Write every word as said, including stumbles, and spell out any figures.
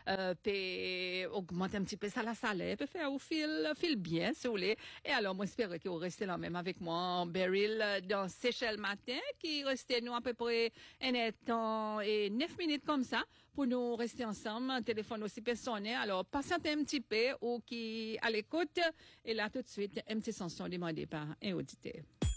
euh, peut augmenter un petit peu ça la salaire, peut faire ou fil, fil bien, si vous voulez. Et alors, moi, j'espère que vous restez là même avec moi en Beryl dans Seychelles matin, qui restait nous à peu près un temps et neuf minutes comme ça, pour nous rester ensemble, un téléphone aussi personnel. Alors, patientez un petit peu ou qui à l'écoute. Et là, tout de suite, un petit chanson demandée par un auditeur.